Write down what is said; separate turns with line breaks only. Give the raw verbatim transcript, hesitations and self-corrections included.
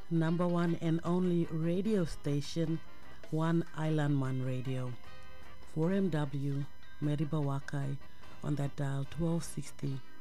number one and only radio station, One Island Man Radio. four M W, Meriba Wakai, on that dial twelve sixty